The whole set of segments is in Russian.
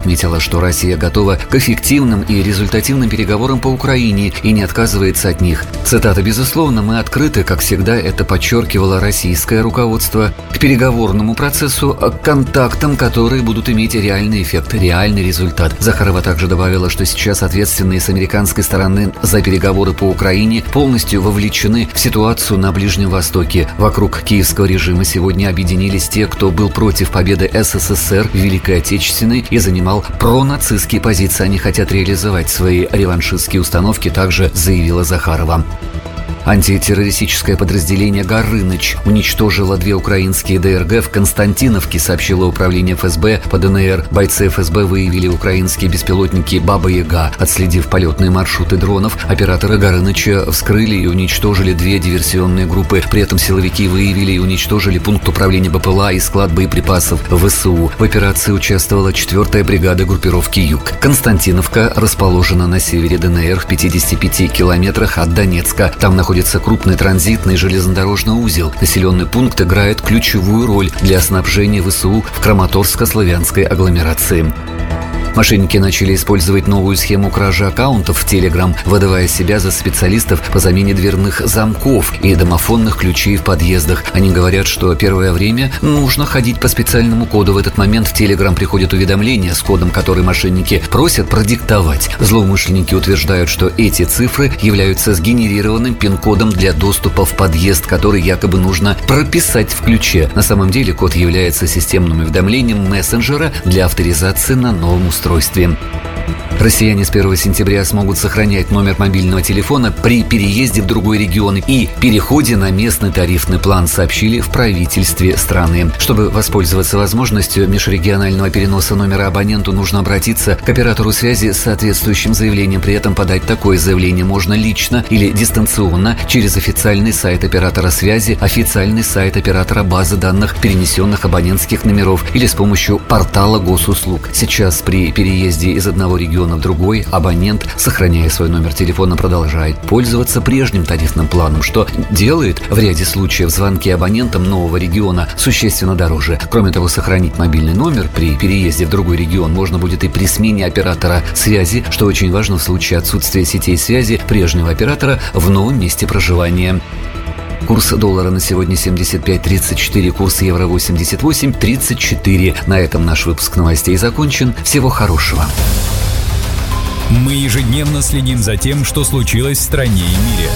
отметила, что Россия готова к эффективным и результативным переговорам по Украине и не отказывается от них. Цитата: «Безусловно, мы открыты, как всегда это подчеркивало российское руководство, к переговорному процессу, к контактам, которые будут иметь реальный эффект, реальный результат». Захарова также добавила, что сейчас ответственные с американской стороны за переговоры по Украине полностью вовлечены в ситуацию на Ближнем Востоке. Вокруг киевского режима сегодня объединились те, кто был против победы СССР в Великой Отечественной и занимал пронацистские позиции. Они хотят реализовать свои реваншистские установки, также заявила Захарова. Антитеррористическое подразделение «Горыныч» уничтожило 2 украинские ДРГ в Константиновке, сообщило управление ФСБ по ДНР. Бойцы ФСБ выявили украинские беспилотники «Баба-Яга». Отследив полетные маршруты дронов, операторы «Горыныча» вскрыли и уничтожили 2 диверсионные группы. При этом силовики выявили и уничтожили пункт управления БПЛА и склад боеприпасов ВСУ. В операции участвовала 4-я бригада группировки «Юг». Константиновка расположена на севере ДНР в 55 километрах от Донецка. Там находится крупный транзитный железнодорожный узел. Населенный пункт играет ключевую роль для снабжения ВСУ в Краматорско-Славянской агломерации. Мошенники начали использовать новую схему кражи аккаунтов в Telegram, выдавая себя за специалистов по замене дверных замков и домофонных ключей в подъездах. Они говорят, что первое время нужно ходить по специальному коду. В этот момент в Telegram приходят уведомления с кодом, который мошенники просят продиктовать. Злоумышленники утверждают, что эти цифры являются сгенерированным пин-кодом для доступа в подъезд, который якобы нужно прописать в ключе. На самом деле код является системным уведомлением мессенджера для авторизации на новом устройстве. Россияне с 1 сентября смогут сохранять номер мобильного телефона при переезде в другой регион и переходе на местный тарифный план, сообщили в правительстве страны. Чтобы воспользоваться возможностью межрегионального переноса номера абоненту, нужно обратиться к оператору связи с соответствующим заявлением. При этом подать такое заявление можно лично или дистанционно через официальный сайт оператора связи, официальный сайт оператора базы данных перенесенных абонентских номеров или с помощью портала госуслуг. Сейчас при переезде из одного региона в другой абонент, сохраняя свой номер телефона, продолжает пользоваться прежним тарифным планом, что делает в ряде случаев звонки абонентам нового региона существенно дороже. Кроме того, сохранить мобильный номер при переезде в другой регион можно будет и при смене оператора связи, что очень важно в случае отсутствия сетей связи прежнего оператора в новом месте проживания. Курс доллара на сегодня 75.34, курс евро 88.34. На этом наш выпуск новостей закончен. Всего хорошего. Мы ежедневно следим за тем, что случилось в стране и мире.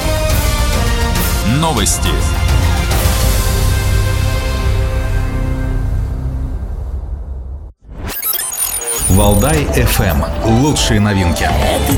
Новости. Валдай FM. Лучшие новинки.